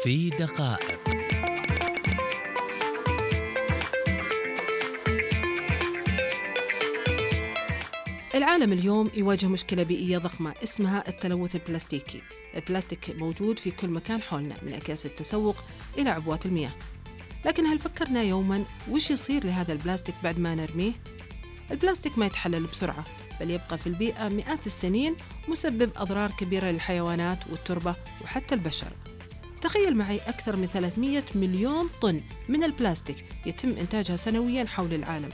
في دقائق. العالم اليوم يواجه مشكلة بيئية ضخمة اسمها التلوث البلاستيكي. البلاستيك موجود في كل مكان حولنا، من أكياس التسوق إلى عبوات المياه. لكن هل فكرنا يوماً وش يصير لهذا البلاستيك بعد ما نرميه؟ البلاستيك ما يتحلل بسرعة، بل يبقى في البيئة مئات السنين، مسبب أضرار كبيرة للحيوانات والتربة وحتى البشر. تخيل معي أكثر من 300 مليون طن من البلاستيك يتم إنتاجها سنوياً حول العالم،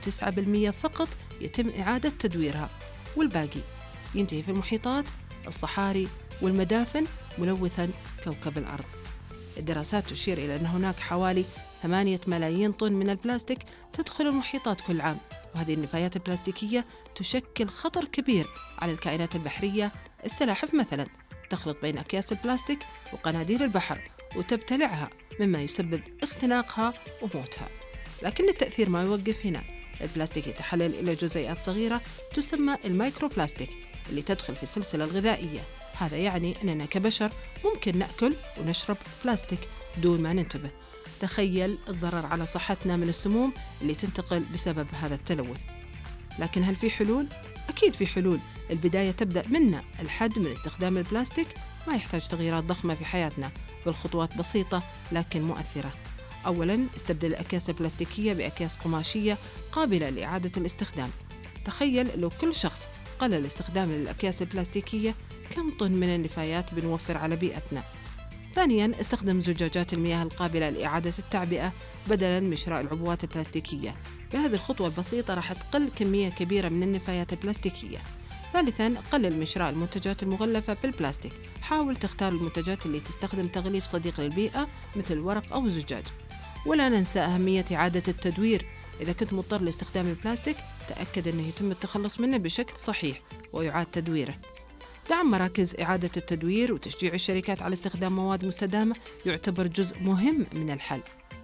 و9% فقط يتم إعادة تدويرها، والباقي ينتهي في المحيطات، الصحاري والمدافن، ملوثاً كوكب الأرض. الدراسات تشير إلى أن هناك حوالي 8 ملايين طن من البلاستيك تدخل المحيطات كل عام، وهذه النفايات البلاستيكية تشكل خطر كبير على الكائنات البحرية. السلاحف مثلاً تخلط بين أكياس البلاستيك وقناديل البحر وتبتلعها، مما يسبب اختناقها وموتها. لكن التأثير ما يوقف هنا. البلاستيك يتحلل إلى جزيئات صغيرة تسمى الميكروبلاستيك اللي تدخل في السلسلة الغذائية. هذا يعني أننا كبشر ممكن نأكل ونشرب بلاستيك دون ما ننتبه. تخيل الضرر على صحتنا من السموم اللي تنتقل بسبب هذا التلوث. لكن هل في حلول؟ أكيد في حلول. البداية تبدأ منا. الحد من استخدام البلاستيك ما يحتاج تغييرات ضخمة في حياتنا، بل خطوات بسيطة لكن مؤثرة. أولاً، استبدل الأكياس البلاستيكية بأكياس قماشية قابلة لإعادة الاستخدام. تخيل لو كل شخص قلل استخدام الأكياس البلاستيكية، كم طن من النفايات بنوفر على بيئتنا. ثانياً، استخدم زجاجات المياه القابلة لإعادة التعبئة بدلاً من شراء العبوات البلاستيكية. بهذه الخطوة البسيطة راح تقل كمية كبيرة من النفايات البلاستيكية. ثالثاً، قلل من شراء المنتجات المغلفة بالبلاستيك. حاول تختار المنتجات اللي تستخدم تغليف صديق للبيئة مثل الورق أو الزجاج. ولا ننسى أهمية إعادة التدوير. إذا كنت مضطر لاستخدام البلاستيك، تأكد أنه يتم التخلص منه بشكل صحيح ويعاد تدويره. دعم مراكز إعادة التدوير وتشجيع الشركات على استخدام مواد مستدامة يعتبر جزء مهم من الحل.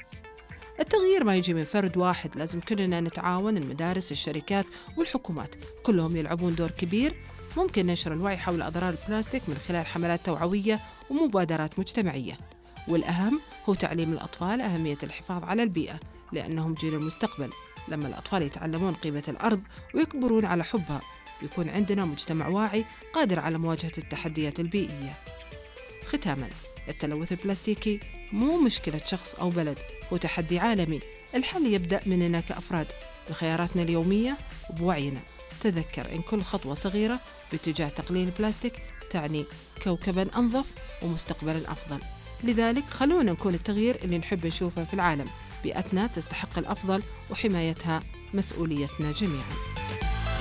التغيير ما يجي من فرد واحد، لازم كلنا نتعاون. المدارس، الشركات والحكومات كلهم يلعبون دور كبير. ممكن نشر الوعي حول أضرار البلاستيك من خلال حملات توعوية ومبادرات مجتمعية. والأهم هو تعليم الأطفال أهمية الحفاظ على البيئة، لأنهم جيل المستقبل. لما الأطفال يتعلمون قيمة الأرض ويكبرون على حبها، بيكون عندنا مجتمع واعي قادر على مواجهة التحديات البيئية. ختاماً، التلوث البلاستيكي مو مشكلة شخص أو بلد، هو تحدي عالمي. الحل يبدأ مننا كأفراد، بخياراتنا اليومية وبوعينا. تذكر إن كل خطوة صغيرة باتجاه تقليل البلاستيك تعني كوكباً أنظف ومستقبلاً أفضل. لذلك خلونا نكون التغيير اللي نحب نشوفه في العالم. بيئتنا تستحق الأفضل، وحمايتها مسؤوليتنا جميعاً.